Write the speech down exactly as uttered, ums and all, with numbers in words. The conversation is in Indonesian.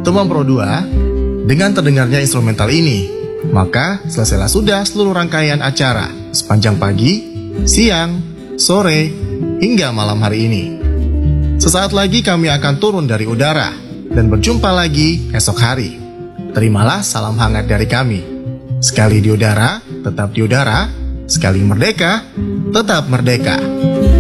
Teman Pro dua, dengan terdengarnya instrumental ini, maka selesailah sudah seluruh rangkaian acara sepanjang pagi, siang, sore, hingga malam hari ini. Sesaat lagi kami akan turun dari udara dan berjumpa lagi esok hari. Terimalah salam hangat dari kami. Sekali di udara, tetap di udara. Sekali merdeka, tetap merdeka.